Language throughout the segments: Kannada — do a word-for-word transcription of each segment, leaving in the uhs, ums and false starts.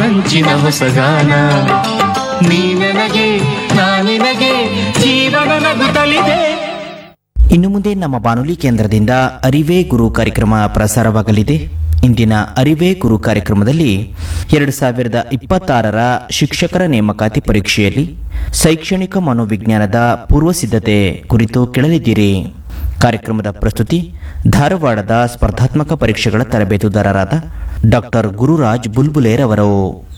ಮಂಚಿನ ಹೊಸಗಾನ. ನೀ ನನಗೆ ನಾ ನಿನಗೆ ಜೀವನ ನಗುತ್ತಲಿದೆ. ಇನ್ನು ಮುಂದೆ ನಮ್ಮ ಬಾನುಲಿ ಕೇಂದ್ರದಿಂದ ಅರಿವೇ ಗುರು ಕಾರ್ಯಕ್ರಮ ಪ್ರಸಾರವಾಗಲಿದೆ. ಇಂದಿನ ಅರಿವೇ ಗುರು ಕಾರ್ಯಕ್ರಮದಲ್ಲಿ ಎರಡು ಸಾವಿರದ ಇಪ್ಪತ್ತಾರರ ಶಿಕ್ಷಕರ ನೇಮಕಾತಿ ಪರೀಕ್ಷೆಯಲ್ಲಿ ಶೈಕ್ಷಣಿಕ ಮನೋವಿಜ್ಞಾನದ ಪೂರ್ವಸಿದ್ಧತೆ ಕುರಿತು ಕೇಳಲಿದ್ದೀರಿ. ಕಾರ್ಯಕ್ರಮದ ಪ್ರಸ್ತುತಿ ಧಾರವಾಡದ ಸ್ಪರ್ಧಾತ್ಮಕ ಪರೀಕ್ಷೆಗಳ ತರಬೇತುದಾರರಾದ ಡಾಕ್ಟರ್ ಗುರುರಾಜ್ ಬುಲ್ಬುಲೇರವರು.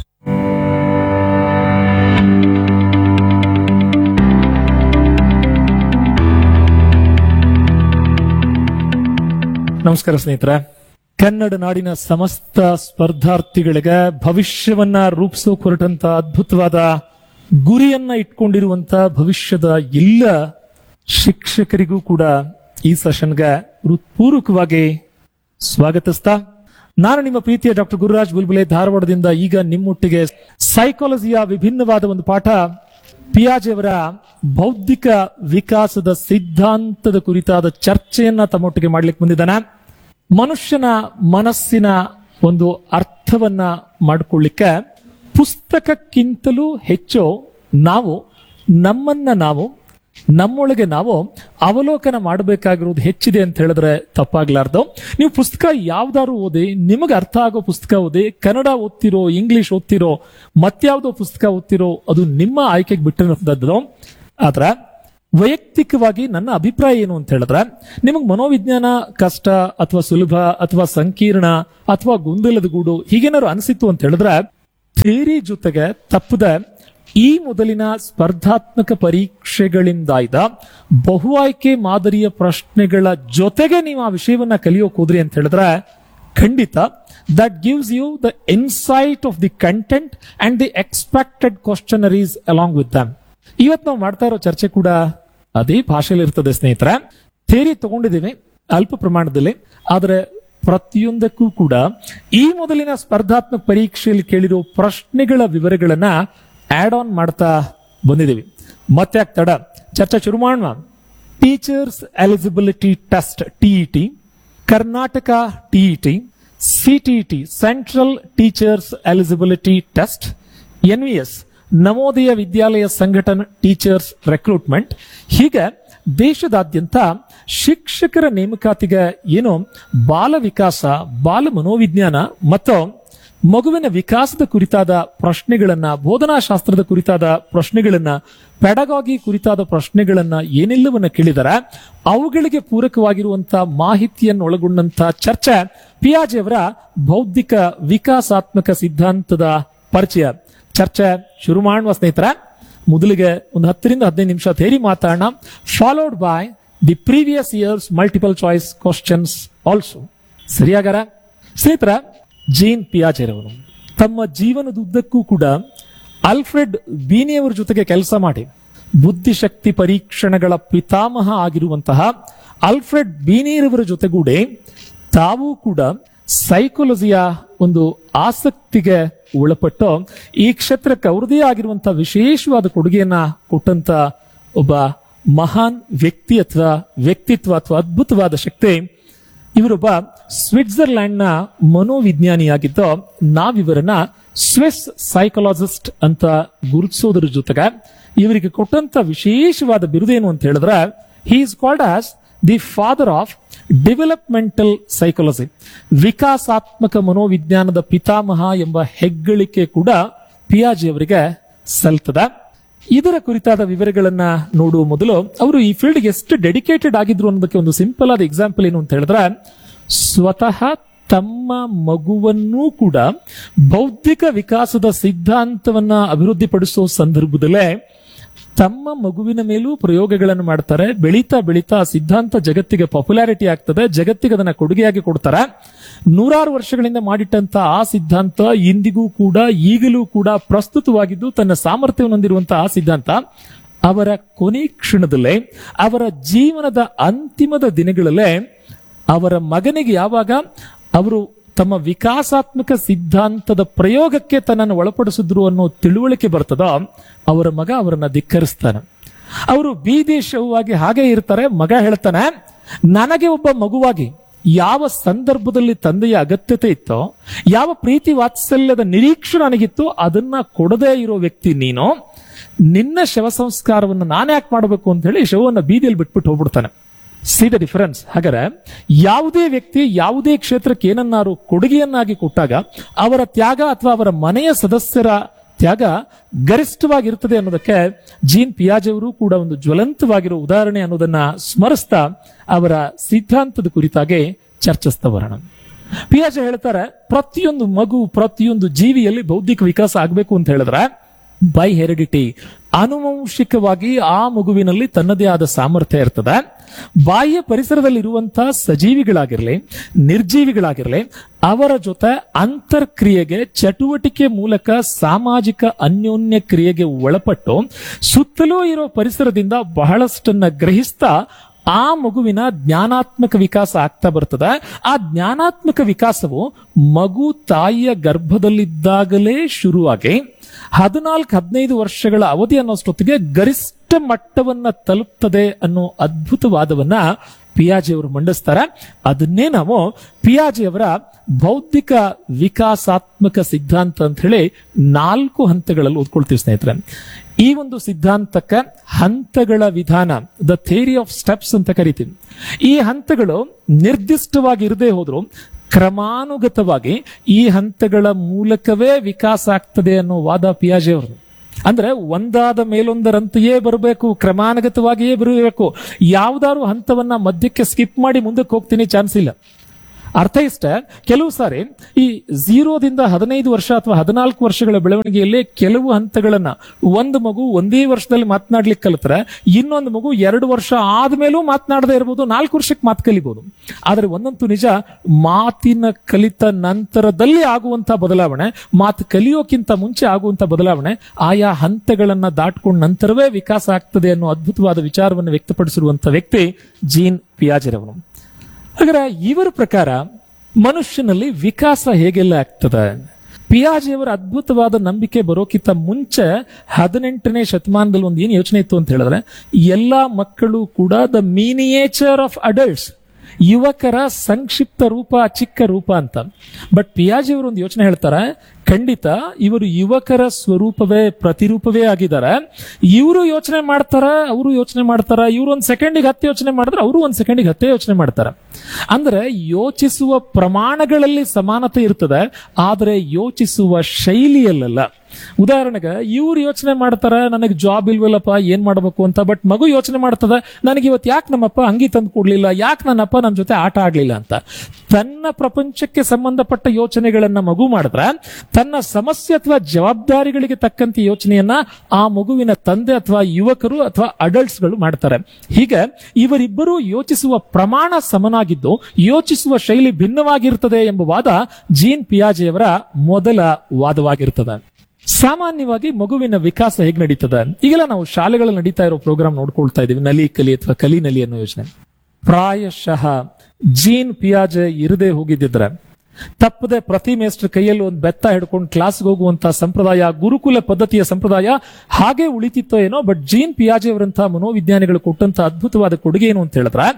ನಮಸ್ಕಾರ ಸ್ನೇಹಿತರೆ. ಕನ್ನಡ ನಾಡಿನ ಸಮಸ್ತ ಸ್ಪರ್ಧಾರ್ಥಿಗಳಿಗೆ ಭವಿಷ್ಯವನ್ನ ರೂಪಿಸೋಕೆ ಹೊರಟಂತ ಅದ್ಭುತವಾದ ಗುರಿಯನ್ನ ಇಟ್ಕೊಂಡಿರುವಂತ ಭವಿಷ್ಯದ ಎಲ್ಲ ಶಿಕ್ಷಕರಿಗೂ ಕೂಡ ಈ ಸೆಷನ್ಗೆ ಹೃತ್ಪೂರ್ವಕವಾಗಿ ಸ್ವಾಗತಿಸ್ತಾ, ನಾನು ನಿಮ್ಮ ಪ್ರೀತಿಯ ಡಾಕ್ಟರ್ ಗುರುರಾಜ್ ಬುಲ್ಬುಲೆ ಧಾರವಾಡದಿಂದ ಈಗ ನಿಮ್ಮೊಟ್ಟಿಗೆ ಸೈಕಾಲಜಿಯ ವಿಭಿನ್ನವಾದ ಒಂದು ಪಾಠ ಪಿಯಾಜೆ ಅವರ ಬೌದ್ಧಿಕ ವಿಕಾಸದ ಸಿದ್ಧಾಂತದ ಕುರಿತಾದ ಚರ್ಚೆಯನ್ನ ತಮ್ಮೊಟ್ಟಿಗೆ ಮಾಡ್ಲಿಕ್ಕೆ ಬಂದಿದ್ದಾನೆ. ಮನುಷ್ಯನ ಮನಸ್ಸಿನ ಒಂದು ಅರ್ಥವನ್ನ ಮಾಡಿಕೊಳ್ಳಿಕ್ಕೆ ಪುಸ್ತಕಕ್ಕಿಂತಲೂ ಹೆಚ್ಚು ನಾವು ನಮ್ಮನ್ನ ನಾವು ನಮ್ಮೊಳಗೆ ನಾವು ಅವಲೋಕನ ಮಾಡಬೇಕಾಗಿರೋದು ಹೆಚ್ಚಿದೆ ಅಂತ ಹೇಳಿದ್ರೆ ತಪ್ಪಾಗ್ಲಾರ್ದು. ನೀವು ಪುಸ್ತಕ ಯಾವ್ದಾದ್ರು ಓದಿ, ನಿಮಗೆ ಅರ್ಥ ಆಗೋ ಪುಸ್ತಕ ಓದಿ, ಕನ್ನಡ ಓದ್ತಿರೋ, ಇಂಗ್ಲಿಷ್ ಓದ್ತಿರೋ, ಮತ್ಯಾವುದೋ ಪುಸ್ತಕ ಓದ್ತಿರೋ, ಅದು ನಿಮ್ಮ ಆಯ್ಕೆಗೆ ಬಿಟ್ಟಿರೋದು. ಆದ್ರೆ ವೈಯಕ್ತಿಕವಾಗಿ ನನ್ನ ಅಭಿಪ್ರಾಯ ಏನು ಅಂತ ಹೇಳಿದ್ರೆ, ನಿಮಗೆ ಮನೋವಿಜ್ಞಾನ ಕಷ್ಟ ಅಥವಾ ಸುಲಭ ಅಥವಾ ಸಂಕೀರ್ಣ ಅಥವಾ ಗೊಂದಲದ ಗೂಡು ಹೀಗೇನಾದ್ರು ಅನಿಸಿತ್ತು ಅಂತ ಹೇಳಿದ್ರೆ, ಥಿಯರಿ ಜೊತೆಗೆ ತಪ್ಪದೆ ಈ ಮೊದಲಿನ ಸ್ಪರ್ಧಾತ್ಮಕ ಪರೀಕ್ಷೆಗಳಿಂದಾಯ್ದ ಬಹು ಆಯ್ಕೆ ಮಾದರಿಯ ಪ್ರಶ್ನೆಗಳ ಜೊತೆಗೆ ನೀವು ಆ ವಿಷಯವನ್ನ ಕಲಿಯೋಕೆ ಹೋದ್ರಿ ಅಂತ ಹೇಳಿದ್ರೆ, ಖಂಡಿತ that gives you the insight of the content and the expected questionnaires along with them. ಇವತ್ತು ನಾವು ಮಾಡ್ತಾ ಇರೋ ಚರ್ಚೆ ಕೂಡ ಅದೇ ಭಾಷೆಯಲ್ಲಿ ಇರ್ತದೆ ಸ್ನೇಹಿತರೆ. ಥಿಯರಿ ತಗೊಂಡಿದ್ದೀವಿ ಅಲ್ಪ ಪ್ರಮಾಣದಲ್ಲಿ, ಆದರೆ ಪ್ರತಿಯೊಂದಕ್ಕೂ ಕೂಡ ಈ ಮೊದಲಿನ ಸ್ಪರ್ಧಾತ್ಮಕ ಪರೀಕ್ಷೆಯಲ್ಲಿ ಕೇಳಿರೋ ಪ್ರಶ್ನೆಗಳ ವಿವರಗಳನ್ನ ಆಡ್ ಆನ್ ಮಾಡ್ತಾ ಬಂದಿದ್ದೀವಿ. ಮತ್ತೆ ತಡ ಚರ್ಚೆ ಶುರು ಮಾಡೋಣ. Teachers eligibility test TET, Karnataka TET, CTET central teachers eligibility test, NVS Navodaya Vidyalaya ಸಂಘಟನಾ ಟೀಚರ್ಸ್ ರೆಕ್ರೂಟ್ಮೆಂಟ್, ಹೀಗೆ ದೇಶದಾದ್ಯಂತ ಶಿಕ್ಷಕರ ನೇಮಕಾತಿಗೆ ಏನು ಬಾಲ ವಿಕಾಸ, ಬಾಲ ಮನೋವಿಜ್ಞಾನ ಮತ್ತು ಮಗುವಿನ ವಿಕಾಸದ ಕುರಿತಾದ ಪ್ರಶ್ನೆಗಳನ್ನ, ಬೋಧನಾಶಾಸ್ತ್ರದ ಕುರಿತಾದ ಪ್ರಶ್ನೆಗಳನ್ನ, ಪೆಡಗಾಗಿ ಕುರಿತಾದ ಪ್ರಶ್ನೆಗಳನ್ನ ಏನೆಲ್ಲವನ್ನ ಕೇಳಿದರೆ ಅವುಗಳಿಗೆ ಪೂರಕವಾಗಿರುವಂತಹ ಮಾಹಿತಿಯನ್ನು ಒಳಗೊಂಡಂತಹ ಚರ್ಚೆ ಪಿಯಾಜೆ ಅವರ ಬೌದ್ಧಿಕ ವಿಕಾಸಾತ್ಮಕ ಸಿದ್ಧಾಂತದ ಪರಿಚಯ. ಚರ್ಚೆ ಶುರು ಮಾಡುವ ಸ್ನೇಹಿತರೆ. ಮೊದಲಿಗೆ ಒಂದು ಹತ್ತರಿಂದ ಹದಿನೈದು ನಿಮಿಷ ಥಿಯರಿ ಮಾತಾಡೋಣ, followed by the previous years multiple choice questions also. ಸರಿಯಾಗಾರ ಸ್ನೇಹಿತರ, ಜೀನ್ ಪಿಯಾಜೆ ಅವರು ತಮ್ಮ ಜೀವನದುದ್ದಕ್ಕೂ ಕೂಡ ಆಲ್ಫ್ರೆಡ್ ಬೀನಿಯವರ ಜೊತೆಗೆ ಕೆಲಸ ಮಾಡಿ ಬುದ್ಧಿಶಕ್ತಿ ಪರೀಕ್ಷಣಗಳ ಪಿತಾಮಹ ಆಗಿರುವಂತಹ ಆಲ್ಫ್ರೆಡ್ ಬೀನಿಯವರ ಜೊತೆಗೂಡಿ ತಾವು ಕೂಡ ಸೈಕಾಲಜಿಯ ಒಂದು ಆಸಕ್ತಿಗೆ ಒಳಪಟ್ಟು ಈ ಕ್ಷೇತ್ರಕ್ಕೆ ಅವರದೇ ಆಗಿರುವಂತಹ ವಿಶೇಷವಾದ ಕೊಡುಗೆಯನ್ನ ಕೊಟ್ಟಂತ ಒಬ್ಬ ಮಹಾನ್ ವ್ಯಕ್ತಿ ಅಥವಾ ವ್ಯಕ್ತಿತ್ವ ಅಥವಾ ಅದ್ಭುತವಾದ ಶಕ್ತಿ. ಇವರೊಬ್ಬ ಸ್ವಿಟ್ಜರ್ಲ್ಯಾಂಡ್ ನ ಮನೋವಿಜ್ಞಾನಿಯಾಗಿದ್ದು ನಾವಿವರನ್ನ ಸ್ವಿಸ್ ಸೈಕಾಲಜಿಸ್ಟ್ ಅಂತ ಗುರುತಿಸೋದ್ರ ಜೊತೆಗೆ ಇವರಿಗೆ ಕೊಟ್ಟಂತ ವಿಶೇಷವಾದ ಬಿರುದೇನು ಅಂತ ಹೇಳಿದ್ರೆ, he is called as the father of developmental psychology, ವಿಕಾಸಾತ್ಮಕ ಮನೋವಿಜ್ಞಾನದ ಪಿತಾಮಹ ಎಂಬ ಹೆಗ್ಗಳಿಕೆ ಕೂಡ ಪಿಯಾಜೆ ಅವರಿಗೆ ಸಲ್ತದ. ಇದರ ಕುರಿತಾದ ವಿವರಗಳನ್ನ ನೋಡುವ ಮೊದಲು ಅವರು ಈ ಫೀಲ್ಡ್ಗೆ ಎಷ್ಟು ಡೆಡಿಕೇಟೆಡ್ ಆಗಿದ್ರು ಅನ್ನೋದಕ್ಕೆ ಒಂದು ಸಿಂಪಲ್ ಆದ ಎಕ್ಸಾಂಪಲ್ ಏನು ಅಂತ ಹೇಳಿದ್ರೆ, ಸ್ವತಃ ತಮ್ಮ ಮಗುವನ್ನೂ ಕೂಡ ಬೌದ್ಧಿಕ ವಿಕಾಸದ ಸಿದ್ಧಾಂತವನ್ನ ಅಭಿವೃದ್ಧಿಪಡಿಸುವ ಸಂದರ್ಭದಲ್ಲೇ ತಮ್ಮ ಮಗುವಿನ ಮೇಲೂ ಪ್ರಯೋಗಗಳನ್ನು ಮಾಡ್ತಾರೆ. ಬೆಳೀತಾ ಬೆಳೀತಾ ಸಿದ್ಧಾಂತ ಜಗತ್ತಿಗೆ ಪಾಪ್ಯುಲಾರಿಟಿ ಆಗ್ತದೆ, ಜಗತ್ತಿಗೆ ಅದನ್ನ ಕೊಡುಗೆಯಾಗಿ ಕೊಡ್ತಾರೆ. ನೂರಾರು ವರ್ಷಗಳಿಂದ ಮಾಡಿಟ್ಟಂತ ಆ ಸಿದ್ಧಾಂತ ಇಂದಿಗೂ ಕೂಡ ಈಗಲೂ ಕೂಡ ಪ್ರಸ್ತುತವಾಗಿದ್ದು ತನ್ನ ಸಾಮರ್ಥ್ಯವನ್ನು ಹೊಂದಿರುವಂತಹ ಆ ಸಿದ್ಧಾಂತ ಅವರ ಕೊನೆ ಕ್ಷಣದಲ್ಲೇ, ಅವರ ಜೀವನದ ಅಂತಿಮದ ದಿನಗಳಲ್ಲೇ ಅವರ ಮಗನಿಗೆ ಯಾವಾಗ ಅವರು ತಮ್ಮ ವಿಕಾಸಾತ್ಮಕ ಸಿದ್ಧಾಂತದ ಪ್ರಯೋಗಕ್ಕೆ ತನ್ನನ್ನು ಒಳಪಡಿಸಿದ್ರು ಅನ್ನೋ ತಿಳುವಳಿಕೆ ಬರ್ತದೋ ಅವರ ಮಗ ಅವರನ್ನ ಧಿಕ್ಕರಿಸ್ತಾನೆ. ಅವರು ಬೀದಿ ಶವವಾಗಿ ಹಾಗೆ ಇರ್ತಾರೆ. ಮಗ ಹೇಳ್ತಾನೆ, ನನಗೆ ಒಬ್ಬ ಮಗುವಾಗಿ ಯಾವ ಸಂದರ್ಭದಲ್ಲಿ ತಂದೆಯ ಅಗತ್ಯತೆ ಇತ್ತೋ, ಯಾವ ಪ್ರೀತಿ ವಾತ್ಸಲ್ಯದ ನಿರೀಕ್ಷೆ ನನಗಿತ್ತು, ಅದನ್ನ ಕೊಡದೇ ಇರೋ ವ್ಯಕ್ತಿ ನೀನು. ನಿನ್ನ ಶವ ಸಂಸ್ಕಾರವನ್ನು ನಾನು ಯಾಕೆ ಮಾಡಬೇಕು ಅಂತ ಹೇಳಿ ಶವವನ್ನು ಬೀದಿಯಲ್ಲಿ ಬಿಟ್ಬಿಟ್ಟು ಹೋಗ್ಬಿಡ್ತಾನೆ. C the difference. ಹಾಗಾದ್ರೆ ಯಾವುದೇ ವ್ಯಕ್ತಿ ಯಾವುದೇ ಕ್ಷೇತ್ರಕ್ಕೆ ಏನನ್ನಾರು ಕೊಡುಗೆಯನ್ನಾಗಿ ಕೊಟ್ಟಾಗ ಅವರ ತ್ಯಾಗ ಅಥವಾ ಅವರ ಮನೆಯ ಸದಸ್ಯರ ತ್ಯಾಗ ಗರಿಷ್ಠವಾಗಿರುತ್ತದೆ ಅನ್ನೋದಕ್ಕೆ ಜೀನ್ ಪಿಯಾಜೆ ಅವರು ಕೂಡ ಒಂದು ಜ್ವಲಂತವಾಗಿರೋ ಉದಾಹರಣೆ ಅನ್ನೋದನ್ನ ಸ್ಮರಿಸ್ತಾ ಅವರ ಸಿದ್ಧಾಂತದ ಕುರಿತಾಗಿ ಚರ್ಚಿಸ್ತಾ ಬರೋಣ. ಪಿಯಾಜೆ ಹೇಳ್ತಾರೆ, ಪ್ರತಿಯೊಂದು ಮಗು ಪ್ರತಿಯೊಂದು ಜೀವಿಯಲ್ಲಿ ಬೌದ್ಧಿಕ ವಿಕಾಸ ಆಗಬೇಕು ಅಂತ ಹೇಳಿದ್ರೆ ಬೈ ಹೆರಿಡಿಟಿ, ಆನುವಂಶಿಕವಾಗಿ ಆ ಮಗುವಿನಲ್ಲಿ ತನ್ನದೇ ಆದ ಸಾಮರ್ಥ್ಯ ಇರ್ತದೆ. ಬಾಹ್ಯ ಪರಿಸರದಲ್ಲಿ ಇರುವಂತಹ ಸಜೀವಿಗಳಾಗಿರ್ಲಿ ನಿರ್ಜೀವಿಗಳಾಗಿರ್ಲಿ ಅವರ ಜೊತೆ ಅಂತರ್ಕ್ರಿಯೆಗೆ, ಚಟುವಟಿಕೆ ಮೂಲಕ ಸಾಮಾಜಿಕ ಅನ್ಯೋನ್ಯ ಕ್ರಿಯೆಗೆ ಒಳಪಟ್ಟು ಸುತ್ತಲೂ ಇರೋ ಪರಿಸರದಿಂದ ಬಹಳಷ್ಟನ್ನ ಗ್ರಹಿಸ್ತಾ ಆ ಮಗುವಿನ ಜ್ಞಾನಾತ್ಮಕ ವಿಕಾಸ ಆಗ್ತಾ ಬರ್ತದೆ. ಆ ಜ್ಞಾನಾತ್ಮಕ ವಿಕಾಸವು ಮಗು ತಾಯಿಯ ಗರ್ಭದಲ್ಲಿದ್ದಾಗಲೇ ಶುರುವಾಗಿ ಹದಿನಾಲ್ಕು ಹದಿನೈದು ವರ್ಷಗಳ ಅವಧಿ ಅನ್ನೋಷ್ಟೊತ್ತಿಗೆ ಗರಿಷ್ಠ ಮಟ್ಟವನ್ನ ತಲುಪ್ತದೆ ಅನ್ನೋ ಅದ್ಭುತವಾದವನ್ನ ಪಿಯಾಜೆ ಅವರು ಮಂಡಿಸ್ತಾರೆ. ಅದನ್ನೇ ನಾವು ಪಿಯಾಜೆಯವರ ಬೌದ್ಧಿಕ ವಿಕಾಸಾತ್ಮಕ ಸಿದ್ಧಾಂತ ಅಂತ ಹೇಳಿ ನಾಲ್ಕು ಹಂತಗಳಲ್ಲಿ ಓದ್ಕೊಳ್ತೀವಿ ಸ್ನೇಹಿತರೆ. ಈ ಒಂದು ಸಿದ್ಧಾಂತಕ್ಕೆ ಹಂತಗಳ ವಿಧಾನ, ದ ಥಿಯರಿ ಆಫ್ ಸ್ಟೆಪ್ಸ್ ಅಂತ ಕರಿತೀವಿ. ಈ ಹಂತಗಳು ನಿರ್ದಿಷ್ಟವಾಗಿ ಇರದೇ ಹೋದ್ರು ಕ್ರಮಾನುಗತವಾಗಿ ಈ ಹಂತಗಳ ಮೂಲಕವೇ ವಿಕಾಸ ಆಗ್ತದೆ ಅನ್ನೋ ವಾದ ಪಿಯಾಜೆ ಅವರು. ಅಂದ್ರೆ ಒಂದಾದ ಮೇಲೊಂದರಂತೆಯೇ ಬರಬೇಕು, ಕ್ರಮಾನುಗತವಾಗಿಯೇ ಬರಬೇಕು. ಯಾವ್ದಾದ್ರು ಹಂತವನ್ನ ಮಧ್ಯಕ್ಕೆ ಸ್ಕಿಪ್ ಮಾಡಿ ಮುಂದಕ್ಕೆ ಹೋಗ್ತೀನಿ ಚಾನ್ಸ್ ಇಲ್ಲ. ಅರ್ಥ ಇಷ್ಟೇ, ಕೆಲವು ಸಾರಿ ಈ ಝೀರೋದಿಂದ ಹದಿನೈದು ವರ್ಷ ಅಥವಾ ಹದಿನಾಲ್ಕು ವರ್ಷಗಳ ಬೆಳವಣಿಗೆಯಲ್ಲಿ ಕೆಲವು ಹಂತಗಳನ್ನ ಒಂದು ಮಗು ಒಂದೇ ವರ್ಷದಲ್ಲಿ ಮಾತನಾಡ್ಲಿಕ್ಕೆ ಕಲಿತ್ರೆ ಇನ್ನೊಂದು ಮಗು ಎರಡು ವರ್ಷ ಆದ್ಮೇಲೂ ಮಾತನಾಡದೇ ಇರಬಹುದು, ನಾಲ್ಕು ವರ್ಷಕ್ಕೆ ಮಾತು ಕಲಿಬಹುದು. ಆದ್ರೆ ಒಂದಂತೂ ನಿಜ, ಮಾತಿನ ಕಲಿತ ನಂತರದಲ್ಲಿ ಆಗುವಂತ ಬದಲಾವಣೆ, ಮಾತು ಕಲಿಯೋಕ್ಕಿಂತ ಮುಂಚೆ ಆಗುವಂತ ಬದಲಾವಣೆ ಆಯಾ ಹಂತಗಳನ್ನ ದಾಟ್ಕೊಂಡ ನಂತರವೇ ವಿಕಾಸ ಆಗ್ತದೆ ಅನ್ನೋ ಅದ್ಭುತವಾದ ವಿಚಾರವನ್ನು ವ್ಯಕ್ತಪಡಿಸಿರುವಂತ ವ್ಯಕ್ತಿ ಜೀನ್ ಪಿಯಾಜೆರವರು. ಹಾಗಾದ್ರೆ ಇವರ ಪ್ರಕಾರ ಮನುಷ್ಯನಲ್ಲಿ ವಿಕಾಸ ಹೇಗೆಲ್ಲ ಆಗ್ತದೆ? ಪಿಯಾಜೆಯವರ ಅದ್ಭುತವಾದ ನಂಬಿಕೆ ಬರೋಕ್ಕಿಂತ ಮುಂಚೆ ಹದಿನೆಂಟನೇ ಶತಮಾನದಲ್ಲಿ ಒಂದು ಏನು ಯೋಚನೆ ಇತ್ತು ಅಂತ ಹೇಳಿದ್ರೆ, ಎಲ್ಲಾ ಮಕ್ಕಳು ಕೂಡ ದ ಮಿನಿಯೇಚರ್ ಆಫ್ ಅಡಲ್ಟ್ಸ್, ಯುವಕರ ಸಂಕ್ಷಿಪ್ತ ರೂಪ, ಚಿಕ್ಕ ರೂಪ ಅಂತ. ಬಟ್ ಪಿಯಾಜೆ ಅವರು ಒಂದು ಯೋಚನೆ ಹೇಳ್ತಾರೆ, ಖಂಡಿತ ಇವರು ಯುವಕರ ಸ್ವರೂಪವೇ ಪ್ರತಿರೂಪವೇ ಆಗಿದ್ದಾರೆ. ಇವರು ಯೋಚನೆ ಮಾಡ್ತಾರ, ಅವರು ಯೋಚನೆ ಮಾಡ್ತಾರ, ಇವರು ಒಂದ್ ಸೆಕೆಂಡಿಗೆ ಹತ್ತೆ ಯೋಚನೆ ಮಾಡಿದ್ರೆ ಅವರು ಒಂದ್ ಸೆಕೆಂಡಿಗೆ ಹತ್ತೆ ಯೋಚನೆ ಮಾಡ್ತಾರೆ. ಅಂದ್ರೆ ಯೋಚಿಸುವ ಪ್ರಮಾಣಗಳಲ್ಲಿ ಸಮಾನತೆ ಇರ್ತದೆ, ಆದ್ರೆ ಯೋಚಿಸುವ ಶೈಲಿಯಲ್ಲ. ಉದಾಹರಣೆಗೆ ಇವ್ರು ಯೋಚನೆ ಮಾಡ್ತಾರ, ನನಗೆ ಜಾಬ್ ಇಲ್ವಲ್ಲಪ್ಪ ಏನ್ ಮಾಡ್ಬೇಕು ಅಂತ. ಬಟ್ ಮಗು ಯೋಚನೆ ಮಾಡ್ತದೆ, ನನಗೆ ಇವತ್ತು ಯಾಕೆ ನಮ್ಮಪ್ಪ ಅಂಗಿ ತಂದು ಕೊಡ್ಲಿಲ್ಲ, ಯಾಕೆ ನನ್ನಪ್ಪ ನನ್ನ ಜೊತೆ ಆಟ ಆಡ್ಲಿಲ್ಲ ಅಂತ. ತನ್ನ ಪ್ರಪಂಚಕ್ಕೆ ಸಂಬಂಧಪಟ್ಟ ಯೋಚನೆಗಳನ್ನ ಮಗು ಮಾಡಿದ್ರೆ ತನ್ನ ಸಮಸ್ಯೆ ಅಥವಾ ಜವಾಬ್ದಾರಿಗಳಿಗೆ ತಕ್ಕಂತೆ ಯೋಚನೆಯನ್ನ ಆ ಮಗುವಿನ ತಂದೆ ಅಥವಾ ಯುವಕರು ಅಥವಾ ಅಡಲ್ಟ್ಸ್ ಗಳು ಮಾಡ್ತಾರೆ. ಹೀಗೆ ಇವರಿಬ್ಬರು ಯೋಚಿಸುವ ಪ್ರಮಾಣ ಸಮನಾಗಿದ್ದು ಯೋಚಿಸುವ ಶೈಲಿ ಭಿನ್ನವಾಗಿರ್ತದೆ ಎಂಬ ವಾದ ಜೀನ್ ಪಿಯಾಜೆಯವರ ಮೊದಲ ವಾದವಾಗಿರ್ತದೆ. ಸಾಮಾನ್ಯವಾಗಿ ಮಗುವಿನ ವಿಕಾಸ ಹೇಗೆ ನಡೀತದೆ? ಈಗೆಲ್ಲ ನಾವು ಶಾಲೆಗಳಲ್ಲಿ ನಡೀತಾ ಇರೋ ಪ್ರೋಗ್ರಾಮ್ ನೋಡ್ಕೊಳ್ತಾ ಇದೀವಿ, ನಲಿ ಕಲಿ ಅಥವಾ ಕಲಿ ನಲಿ ಅನ್ನೋ ಯೋಚನೆ. ಪ್ರಾಯಶಃ ಜೀನ್ ಪಿಯಾಜೆ ಇರದೇ ಹೋಗಿದ್ದಿದ್ರೆ ತಪ್ಪದೆ ಪ್ರತಿ ಮೇಸ್ಟರ್ ಕೈಯಲ್ಲಿ ಒಂದು ಬೆತ್ತ ಹಿಡ್ಕೊಂಡು ಕ್ಲಾಸ್ಗೆ ಹೋಗುವಂತಹ ಸಂಪ್ರದಾಯ, ಗುರುಕುಲ ಪದ್ಧತಿಯ ಸಂಪ್ರದಾಯ ಹಾಗೆ ಉಳಿತಿತ್ತೋ ಏನೋ. ಬಟ್ ಜೀನ್ ಪಿಯಾಜೆ ಅವರಂತಹ ಮನೋವಿಜ್ಞಾನಿಗಳು ಕೊಟ್ಟಂತ ಅದ್ಭುತವಾದ ಕೊಡುಗೆ ಏನು ಅಂತ ಹೇಳಿದ್ರೆ,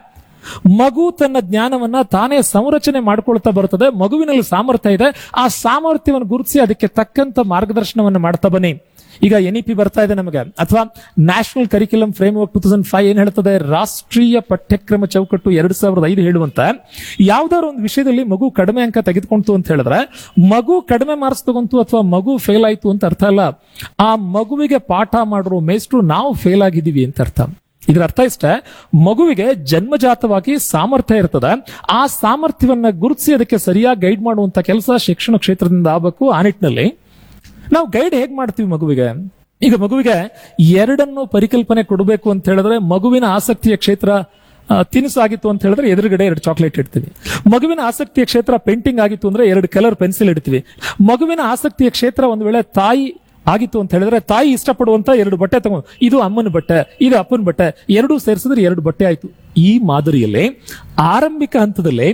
ಮಗು ತನ್ನ ಜ್ಞಾನವನ್ನ ತಾನೇ ಸಂರಚನೆ ಮಾಡ್ಕೊಳ್ತಾ ಬರ್ತದೆ. ಮಗುವಿನಲ್ಲಿ ಸಾಮರ್ಥ್ಯ ಇದೆ, ಆ ಸಾಮರ್ಥ್ಯವನ್ನು ಗುರುತಿಸಿ ಅದಕ್ಕೆ ತಕ್ಕಂತ ಮಾರ್ಗದರ್ಶನವನ್ನು ಮಾಡ್ತಾ ಬನ್ನಿ. ಈಗ ಎನ್ ಇ ಪಿ ಬರ್ತಾ ಇದೆ ನಮಗೆ, ಅಥವಾ national curriculum frame work two thousand five ಏನ್ ಹೇಳ್ತದೆ, ರಾಷ್ಟ್ರೀಯ ಪಠ್ಯಕ್ರಮ ಚೌಕಟ್ಟು ಎರಡ್ ಸಾವಿರದ ಐದು ಹೇಳುವಂತ ಯಾವ್ದಾದ್ರು ಒಂದು ವಿಷಯದಲ್ಲಿ ಮಗು ಕಡಿಮೆ ಅಂಕ ತೆಗೆದುಕೊಂತು ಅಂತ ಹೇಳಿದ್ರೆ ಮಗು ಕಡಿಮೆ ಮಾರ್ಕ್ಸ್ ತಗೊಂತು ಅಥವಾ ಮಗು ಫೇಲ್ ಆಯ್ತು ಅಂತ ಅರ್ಥ ಅಲ್ಲ. ಆ ಮಗುವಿಗೆ ಪಾಠ ಮಾಡಿರೋ ಮೇಷ್ಟ್ರು ನಾವು ಫೇಲ್ ಆಗಿದ್ದೀವಿ ಅಂತ ಅರ್ಥ. ಇದರ ಅರ್ಥ ಇಷ್ಟೇ, ಮಗುವಿಗೆ ಜನ್ಮಜಾತವಾಗಿ ಸಾಮರ್ಥ್ಯ ಇರ್ತದೆ, ಆ ಸಾಮರ್ಥ್ಯವನ್ನ ಗುರುತಿಸಿ ಅದಕ್ಕೆ ಸರಿಯಾಗಿ ಗೈಡ್ ಮಾಡುವಂತ ಕೆಲಸ ಶಿಕ್ಷಣ ಕ್ಷೇತ್ರದಿಂದ ಆಗಬೇಕು. ಆ ನಿಟ್ಟಿನಲ್ಲಿ ನಾವು ಗೈಡ್ ಹೇಗ್ ಮಾಡ್ತೀವಿ ಮಗುವಿಗೆ? ಈಗ ಮಗುವಿಗೆ ಎರಡನ್ನು ಪರಿಕಲ್ಪನೆ ಕೊಡಬೇಕು ಅಂತ ಹೇಳಿದ್ರೆ, ಮಗುವಿನ ಆಸಕ್ತಿಯ ಕ್ಷೇತ್ರ ತಿನಿಸು ಆಗಿತ್ತು ಅಂತ ಹೇಳಿದ್ರೆ ಎದುರುಗಡೆ ಎರಡು ಚಾಕ್ಲೇಟ್ ಇಡ್ತೀವಿ. ಮಗುವಿನ ಆಸಕ್ತಿಯ ಕ್ಷೇತ್ರ ಪೇಂಟಿಂಗ್ ಆಗಿತ್ತು ಅಂದ್ರೆ ಎರಡು ಕಲರ್ ಪೆನ್ಸಿಲ್ ಇಡ್ತೀವಿ. ಮಗುವಿನ ಆಸಕ್ತಿಯ ಕ್ಷೇತ್ರ ಒಂದು ವೇಳೆ ತಾಯಿ ಆಗಿತ್ತು ಅಂತ ಹೇಳಿದ್ರೆ ತಾಯಿ ಇಷ್ಟಪಡುವಂತ ಎರಡು ಬಟ್ಟೆ ತಗೊಂಡು, ಇದು ಅಮ್ಮನ ಬಟ್ಟೆ, ಇದು ಅಪ್ಪನ ಬಟ್ಟೆ, ಎರಡೂ ಸೇರಿಸಿದ್ರೆ ಎರಡು ಬಟ್ಟೆ ಆಯ್ತು. ಈ ಮಾದರಿಯಲ್ಲಿ ಆರಂಭಿಕ ಹಂತದಲ್ಲಿ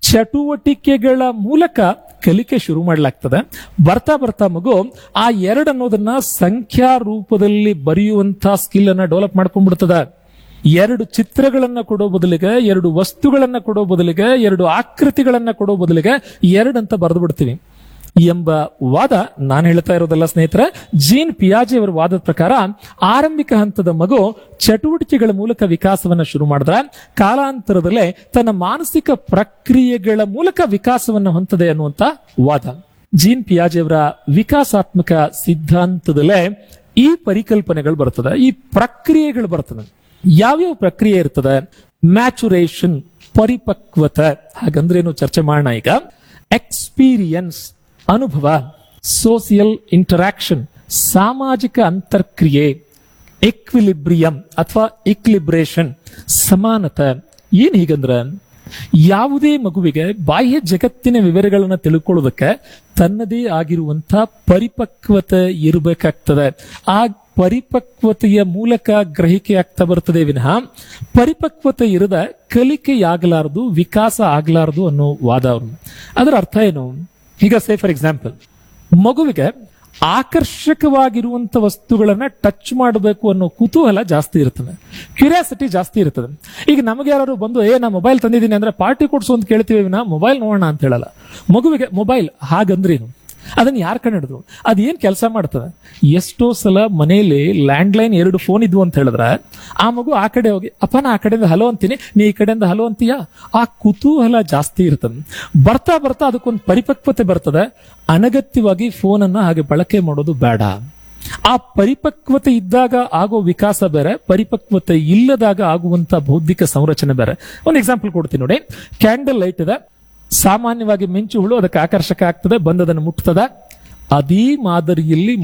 ಚಟುವಟಿಕೆಗಳ ಮೂಲಕ ಕಲಿಕೆ ಶುರು ಮಾಡಲಾಗ್ತದೆ. ಬರ್ತಾ ಬರ್ತಾ ಮಗು ಆ ಎರಡು ಅನ್ನೋದನ್ನ ಸಂಖ್ಯಾ ರೂಪದಲ್ಲಿ ಬರೆಯುವಂತ ಸ್ಕಿಲ್ ಅನ್ನ ಡೆವಲಪ್ ಮಾಡ್ಕೊಂಡ್ಬಿಡ್ತದೆ. ಎರಡು ಚಿತ್ರಗಳನ್ನ ಕೊಡೋ ಬದಲಿಗೆ, ಎರಡು ವಸ್ತುಗಳನ್ನ ಕೊಡೋ ಬದಲಿಗೆ, ಎರಡು ಆಕೃತಿಗಳನ್ನ ಕೊಡೋ ಬದಲಿಗೆ ಎರಡಂತ ಬರೆದು ಬಿಡ್ತೀವಿ ಎಂಬ ವಾದ ನಾನು ಹೇಳ್ತಾ ಇರೋದಲ್ಲ ಸ್ನೇಹಿತರೆ. ಜೀನ್ ಪಿಯಾಜೆ ಅವರ ವಾದದ ಪ್ರಕಾರ ಆರಂಭಿಕ ಹಂತದ ಮಗು ಚಟುವಟಿಕೆಗಳ ಮೂಲಕ ವಿಕಾಸವನ್ನ ಶುರು ಮಾಡಿದ್ರೆ ಕಾಲಾಂತರದಲ್ಲೇ ತನ್ನ ಮಾನಸಿಕ ಪ್ರಕ್ರಿಯೆಗಳ ಮೂಲಕ ವಿಕಾಸವನ್ನ ಹೊಂದದೆ ಅನ್ನುವಂತ ವಾದ. ಜೀನ್ ಪಿಯಾಜೆ ಅವರ ವಿಕಾಸಾತ್ಮಕ ಸಿದ್ಧಾಂತದಲ್ಲೇ ಈ ಪರಿಕಲ್ಪನೆಗಳು ಬರ್ತದೆ, ಈ ಪ್ರಕ್ರಿಯೆಗಳು ಬರ್ತದೆ. ಯಾವ್ಯಾವ ಪ್ರಕ್ರಿಯೆ ಇರ್ತದೆ? ಮ್ಯಾಚುರೇಷನ್, ಪರಿಪಕ್ವತೆ. ಹಾಗಂದ್ರೇನು ಚರ್ಚೆ ಮಾಡೋಣ ಈಗ. ಎಕ್ಸ್ಪೀರಿಯನ್ಸ್, ಅನುಭವ. ಸೋಸಿಯಲ್ ಇಂಟರಾಕ್ಷನ್, ಸಾಮಾಜಿಕ ಅಂತರ್ಕ್ರಿಯೆ. ಎಕ್ವಿಲಿಬ್ರಿಯಂ ಅಥವಾ ಇಕ್ಲಿಬ್ರೇಷನ್, ಸಮಾನತೆ. ಏನ್ ಹೀಗಂದ್ರ ಯಾವುದೇ ಮಗುವಿಗೆ ಬಾಹ್ಯ ಜಗತ್ತಿನ ವಿವರಗಳನ್ನ ತಿಳ್ಕೊಳ್ಳೋದಕ್ಕೆ ತನ್ನದೇ ಆಗಿರುವಂತ ಪರಿಪಕ್ವತೆ ಇರಬೇಕಾಗ್ತದೆ. ಆ ಪರಿಪಕ್ವತೆಯ ಮೂಲಕ ಗ್ರಹಿಕೆ ಆಗ್ತಾ ಬರ್ತದೆ ವಿನಃ ಪರಿಪಕ್ವತೆ ಇರದ ಕಲಿಕೆಯಾಗಲಾರದು, ವಿಕಾಸ ಆಗಲಾರದು ಅನ್ನೋ ವಾದ ಅವರು. ಅದರ ಅರ್ಥ ಏನು? ಈಗ ಸೇ ಫಾರ್ ಎಕ್ಸಾಂಪಲ್, ಮಗುವಿಗೆ ಆಕರ್ಷಕವಾಗಿರುವಂತ ವಸ್ತುಗಳನ್ನ ಟಚ್ ಮಾಡಬೇಕು ಅನ್ನೋ ಕುತೂಹಲ ಜಾಸ್ತಿ ಇರ್ತದೆ, ಕ್ಯೂರಿಯಾಸಿಟಿ ಜಾಸ್ತಿ ಇರ್ತದೆ. ಈಗ ನಮಗೆ ಯಾರು ಬಂದು ಏ ನಾ ಮೊಬೈಲ್ ತಂದಿದ್ದೀನಿ ಅಂದ್ರೆ ಪಾರ್ಟಿ ಕೊಡ್ಸು ಅಂತ ಕೇಳ್ತೀವಿ ವಿನಃ ಮೊಬೈಲ್ ನೋಡೋಣ ಅಂತ ಹೇಳಲ್ಲ. ಮಗುವಿಗೆ ಮೊಬೈಲ್ ಹಾಗಂದ್ರೇನು, ಅದನ್ನ ಯಾರು ಕಂಡಿಡಿದ್ರು, ಅದೇನ್ ಕೆಲಸ ಮಾಡ್ತದೆ? ಎಷ್ಟೋ ಸಲ ಮನೆಯಲ್ಲಿ ಲ್ಯಾಂಡ್ ಲೈನ್ ಎರಡು ಫೋನ್ ಇದ್ವು ಅಂತ ಹೇಳಿದ್ರೆ ಆ ಮಗು ಆ ಕಡೆ ಹೋಗಿ ಅಪ್ಪ ನಾ ಆ ಕಡೆಯಿಂದ ಹಲೋ ಅಂತೀನಿ, ನೀ ಈ ಕಡೆಯಿಂದ ಹಲೋ ಅಂತೀಯಾ? ಆ ಕುತೂಹಲ ಜಾಸ್ತಿ ಇರ್ತದೆ. ಬರ್ತಾ ಬರ್ತಾ ಅದಕ್ಕೊಂದು ಪರಿಪಕ್ವತೆ ಬರ್ತದೆ. ಅನಗತ್ಯವಾಗಿ ಫೋನ್ ಅನ್ನ ಹಾಗೆ ಬಳಕೆ ಮಾಡೋದು ಬೇಡ. ಆ ಪರಿಪಕ್ವತೆ ಇದ್ದಾಗ ಆಗೋ ವಿಕಾಸ ಬೇರೆ, ಪರಿಪಕ್ವತೆ ಇಲ್ಲದಾಗ ಆಗುವಂತ ಬೌದ್ಧಿಕ ಸಂರಚನೆ ಬೇರೆ. ಒಂದು ಎಕ್ಸಾಂಪಲ್ ಕೊಡ್ತೀನಿ ನೋಡಿ. ಕ್ಯಾಂಡಲ್ ಲೈಟ್ ಇದೆ, ಸಾಮಾನ್ಯವಾಗಿ ಮಿಂಚು ಹುಳು ಅದಕ್ಕೆ ಆಕರ್ಷಕ ಆಗ್ತದೆ, ಬಂದದನ್ನು ಮುಟ್ತದ. ಅದೇ ಮಾದರಿಯಲ್ಲಿ